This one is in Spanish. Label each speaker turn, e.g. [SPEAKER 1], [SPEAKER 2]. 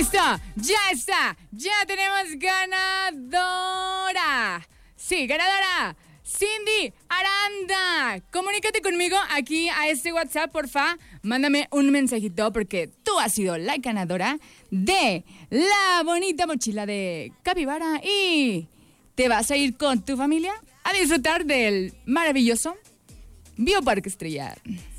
[SPEAKER 1] ¡Listo! ¡Ya está! ¡Ya tenemos ganadora! Sí, ganadora. Cindy Aranda. Comunícate conmigo aquí a este WhatsApp, porfa. Mándame un mensajito porque tú has sido la ganadora de la bonita mochila de Capibara y te vas a ir con tu familia a disfrutar del maravilloso Bioparque Estrella.